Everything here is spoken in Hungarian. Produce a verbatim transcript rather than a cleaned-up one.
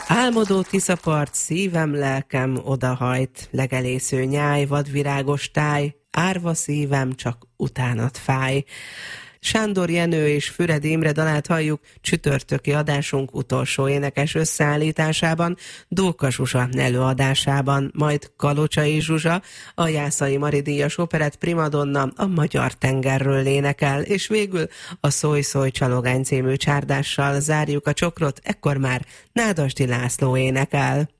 Álmodó Tiszapart, szívem, lelkem odahajt, legelésző nyáj, vadvirágos táj, árva szívem, csak utánat fáj. Sándor Jenő és Füredi Imre dalát halljuk csütörtöki adásunk utolsó énekes összeállításában, Dóka Zsuzsa előadásában, majd Kalocsai Zsuzsa, a Jászai Mari díjas operett primadonna a Magyar tengerről énekel, és végül a Szólj Szólj Csalogány című csárdással zárjuk a csokrot, ekkor már Nádasdy László énekel.